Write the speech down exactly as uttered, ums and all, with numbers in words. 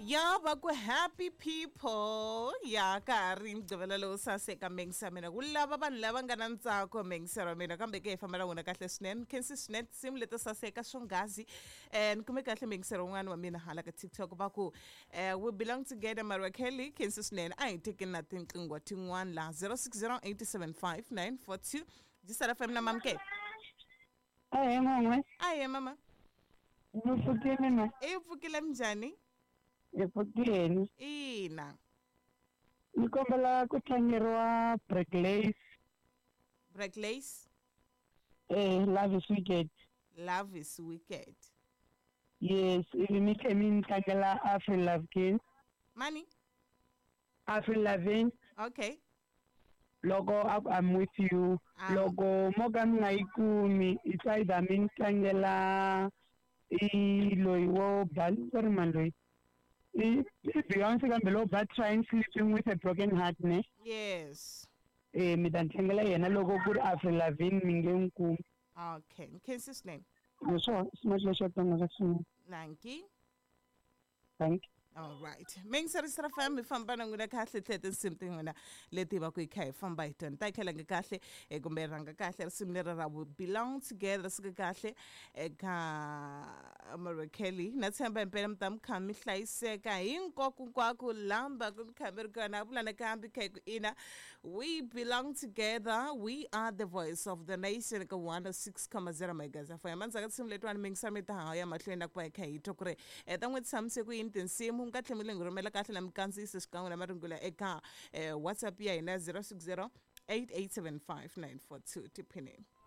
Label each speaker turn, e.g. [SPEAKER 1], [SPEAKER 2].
[SPEAKER 1] Ya ba ku happy people ya ka ri mgqivela lowu saseka mengisa mina kulava vanhu lava nga na ntsako mengisero mina kambe ke hi fambela wona kahle swinene khensi swinene tinsimu leto saseka swonghasi um ni kume kahle mengisero wun'wana wa mina hala ka tiktok va ku um we belong together Mariah Kelly khensi swinene a hi tekeni na tinqingho tin'wana laha zero six zero eight seven five nine four two jisara fm na mamke
[SPEAKER 2] Aye mama.
[SPEAKER 1] aye mama
[SPEAKER 2] Ngifukile na.
[SPEAKER 1] i pfukile njhani
[SPEAKER 2] Ngifukile.
[SPEAKER 1] ina
[SPEAKER 2] Nikombela ku tlangeriwa Break Lace.
[SPEAKER 1] Break Lace
[SPEAKER 2] Eh, Love is Wicked.
[SPEAKER 1] Love is Wicked.
[SPEAKER 2] Yes, ivi mi tlhe mi tlangela Avril Lavigne.
[SPEAKER 1] Mani?
[SPEAKER 2] Avril Lavigne.
[SPEAKER 1] Okay.
[SPEAKER 2] Loko I'm with you.
[SPEAKER 1] Um,
[SPEAKER 2] Loko mo ka mi nga yi kumi, it's either mi tlangela i loyi wo bal sorry man loyi. I Beyonce kambe lo but trying sleeping with a broken heart ne.
[SPEAKER 1] yes.
[SPEAKER 2] Eh mi ta tlangela yena loko ku ri Avril Lavigne mi nge n'wi kumi.
[SPEAKER 1] Okay. Khensi's name.
[SPEAKER 2] So, smart lesson ngakasini.
[SPEAKER 1] Thank you.
[SPEAKER 2] Thank you.
[SPEAKER 1] All right. Mengisarisa family famba na nguna kahle tlete simthi ngona leti va ku ikhaya famba hi tona. Ta khela kahle e kumbe ranga kahle similar ra we belong together sika kahle eka Mariah Kelly. Na tshemba impela mtam khami hlayiseka hinkoku kwakho lamba ku khamera kana bulana kambi kai ku ina. We belong together. We are the voice of the nation ka one oh six point zero megahertz. Fa yamanza ka tshimle twana mengisameta ha ya mahlweni ku ba ikhaya itokure. E tangwe tsamse ku intensive ka tlhemile ngi rhumela kahle na mikandziyiso xikan'we na marungula eka eh, whatsapp ya hina zero six zero eight eight seven five nine four two tiphineni